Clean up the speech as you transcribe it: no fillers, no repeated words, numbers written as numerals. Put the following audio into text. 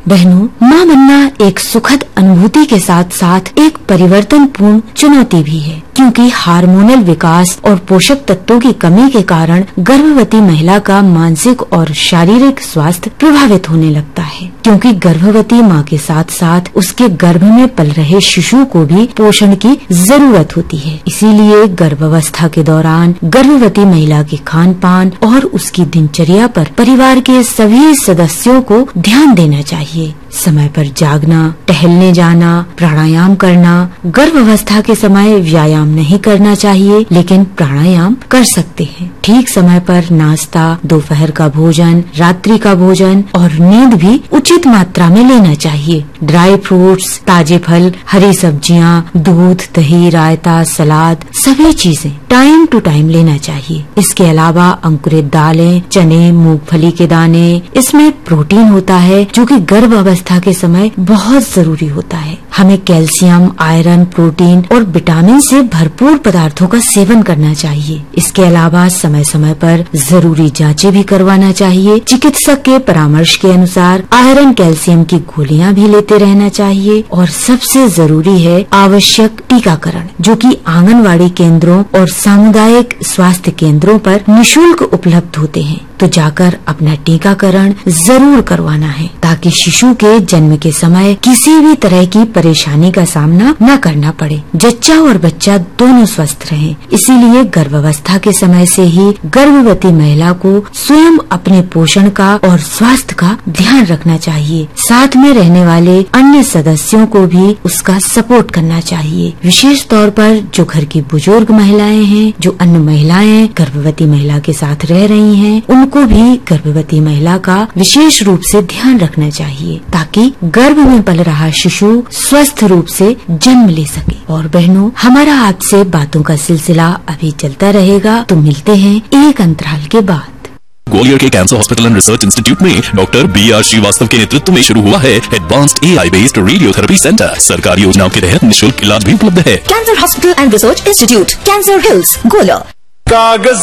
बहनों, माँ बनना एक सुखद अनुभूति के साथ साथ एक परिवर्तनपूर्ण चुनौती भी है, क्योंकि हार्मोनल विकास और पोषक तत्वों की कमी के कारण गर्भवती महिला का मानसिक और शारीरिक स्वास्थ्य प्रभावित होने लगता है, क्योंकि गर्भवती माँ के साथ साथ उसके गर्भ में पल रहे शिशु को भी पोषण की जरूरत होती है। इसीलिए गर्भावस्था के दौरान गर्भवती महिला के खान पान और उसकी दिनचर्या पर परिवार के सभी सदस्यों को ध्यान देना चाहिए। समय पर जागना, टहलने जाना, प्राणायाम करना। गर्भावस्था के समय व्यायाम नहीं करना चाहिए, लेकिन प्राणायाम कर सकते हैं। ठीक समय पर नाश्ता, दोपहर का भोजन, रात्रि का भोजन और नींद भी उचित मात्रा में लेना चाहिए। ड्राई फ्रूट्स, ताजे फल, हरी सब्जियां, दूध, दही, रायता, सलाद, सभी चीजें टाइम टू टाइम लेना चाहिए। इसके अलावा अंकुरित दालें, चने, मूंगफली के दाने, इसमें प्रोटीन होता है जो कि गर्भावस्था के समय बहुत जरूरी होता है। हमें कैल्शियम, आयरन, प्रोटीन और विटामिन से भरपूर पदार्थों का सेवन करना चाहिए। इसके अलावा समय समय पर जरूरी जांचें भी करवाना चाहिए। चिकित्सक के परामर्श के अनुसार आयरन, कैल्शियम की गोलियां भी लेते रहना चाहिए। और सबसे जरूरी है आवश्यक टीकाकरण, जो कि आंगनवाड़ी केंद्रों और सामुदायिक स्वास्थ्य केंद्रों पर निशुल्क उपलब्ध होते हैं। तो जाकर अपना टीकाकरण जरूर करवाना है, ताकि शिशु के जन्म के समय किसी भी तरह की परेशानी का सामना न करना पड़े। जच्चा और बच्चा दोनों स्वस्थ रहें। इसीलिए गर्भावस्था के समय से ही गर्भवती महिला को स्वयं अपने पोषण का और स्वास्थ्य का ध्यान रखना चाहिए। साथ में रहने वाले अन्य सदस्यों को भी उसका सपोर्ट करना चाहिए। विशेष तौर पर जो घर की बुजुर्ग महिलाएं हैं, जो अन्य महिलाएं गर्भवती महिला के साथ रह रही हैं, उनको भी गर्भवती महिला का विशेष रूप से ध्यान रखना चाहिए, ताकि गर्भ में पल रहा शिशु स्वस्थ रूप से जन्म ले सके। और बहनों, हमारा आपसे बातों का सिलसिला अभी चलता रहेगा, तो मिलते हैं एक अंतराल के बाद। ग्वालियर के cancer hospital and research institute में डॉक्टर BR श्रीवास्तव के नेतृत्व में शुरू हुआ है advanced AI based radiotherapy centre. सरकारी योजनाओं के तहत निःशुल्क इलाज भी उपलब्ध है। Cancer hospital and research institute, cancer hills, Gwalior. कागज